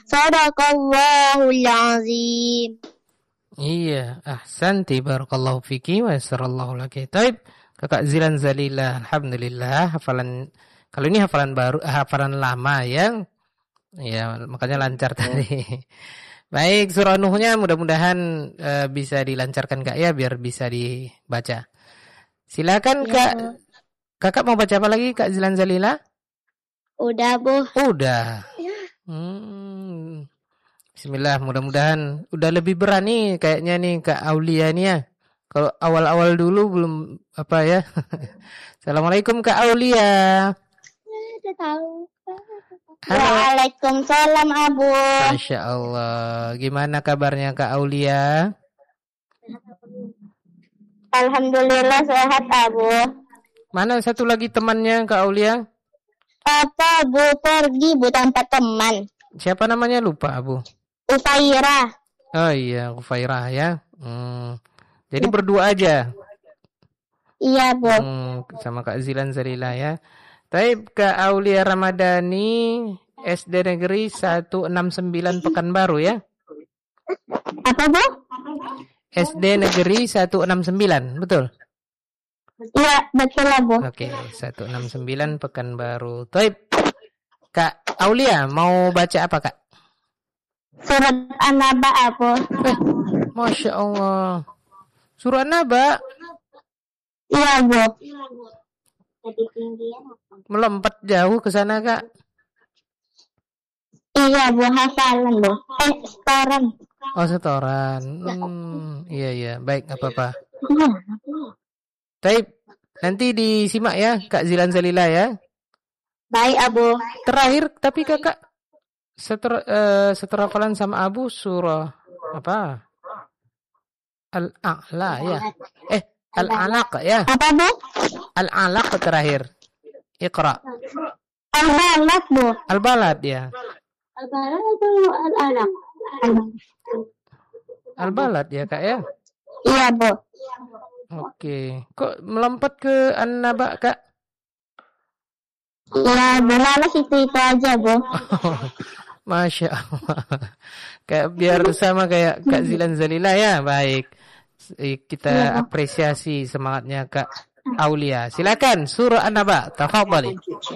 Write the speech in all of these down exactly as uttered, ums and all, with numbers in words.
Sadaqallahul azim. Iya, ahsanti barakallahu fiki wa yassarallahu laki. Taib, Kakak Zilan Zalila, alhamdulillah hafalan kalau ini hafalan baru, hafalan lama ya. Ya, makanya lancar tadi. Baik, surah Nuhnya mudah-mudahan uh, bisa dilancarkan Kak ya biar bisa dibaca. Silakan ya. Kak. Kakak mau baca apa lagi Kak Zilan Zalila? Udah, Bu. Udah. Ya. Hmm. Bismillah, mudah-mudahan udah lebih berani kayaknya nih Kak Aulia nih ya. Kalau awal-awal dulu belum apa ya. Assalamualaikum Kak Aulia. Udah tahu. Waalaikumsalam Abu. Masya Allah. Gimana kabarnya Kak Aulia? Alhamdulillah sehat Abu. Mana satu lagi temannya Kak Aulia? Apa Bu pergi Bu tanpa teman. Siapa namanya lupa Abu? Ufairah. Oh iya Ufairah ya. Hmm. Jadi ya. Berdua aja. Iya Bu. Hmm, sama Kak Zilan Zalila ya. Taib Kak Aulia Ramadhani S D Negeri seratus enam puluh sembilan Pekanbaru ya. Apa Bu? S D Negeri seratus enam puluh sembilan, betul? Iya, betul lah Bu. Oke, seratus enam puluh sembilan Pekanbaru. Taib Kak Aulia mau baca apa Kak? Surat An-Naba Abu. Eh, Masya Allah. Surat An-Naba? Iya Bu. Melompat jauh ke sana Kak? Iya Bu, hafalan Bu. Eh, setoran. Oh setoran. Hmm, iya iya, baik apa-apa. Taib, nanti disimak ya Kak Zilan Zalila ya. Baik Abu. Terakhir tapi Kakak seter uh, seterafalan sama Abu surah apa? Al-A'la ya. Eh, Al-Alaq ya. Apa Bu? Al-Alaq terakhir. Iqra. Al-Balad Bu. Al-Balad ya. Al-Balad atau Al-Alaq? Al-Balad ya Kak ya. Iya Bu. Oke. Kok melompat ke An-Naba Kak? Ya, malas itu-itu aja Bu. Masya Allah. Kayak biar sama kayak Kak Zilan Zalila ya. Baik. Kita ya, apresiasi semangatnya Kak Aulia. Silakan surah An-Naba. Tafadhali.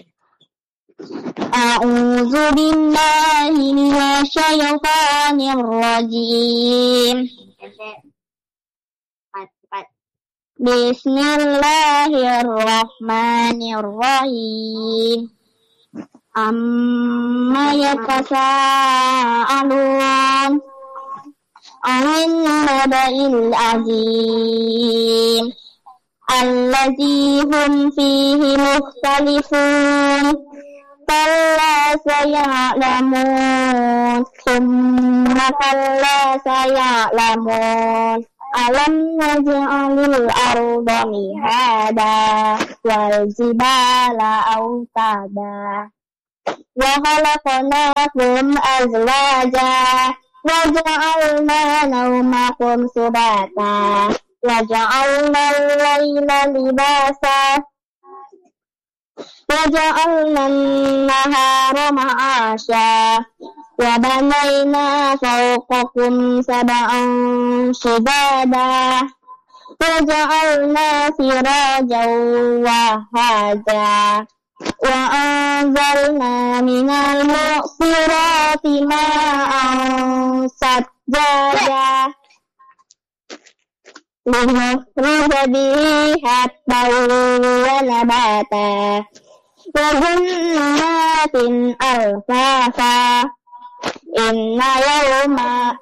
A'udzu billahi minasyaitonir rajim. Bismillahirrahmanirrahim. Amma yatasaalun 'anil naba'il 'azim allazi hum fihi mukhtalifun. Kalla saya'lamun, thumma kalla saya'lamun. Alam naj'alil arda mihada wal jibala autada wa khalaqnakum azwaja wa ja'alna nawmakum subata wa ja'alna al-laila libasa wa ja'alna an-nahara ma'asha wa banayna fawqakum sab'an shidada wa ja'alna sirajan wahaja wa anzalna minal mu'sirati ma'an sajjaja linukhrija bihi habban wa nabata wa jannatin alfafa. Inna yawma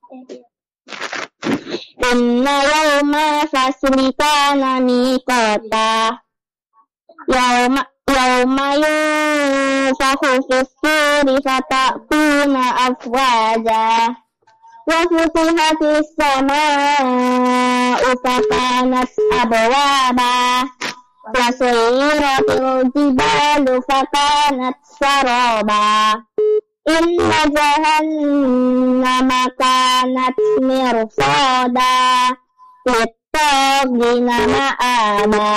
Inna yawma fasli kana miqata. Yawma Yawma yunfakhu fis-suri fatakuna afwaja. Wa futihatis samaa'u fakanat abwaba. Wa suyyiratil jibalu fakanat saraba. Inna jahannama kanat mirsada littagina ma'aba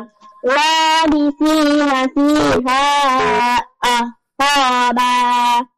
labisina fiha ahqaba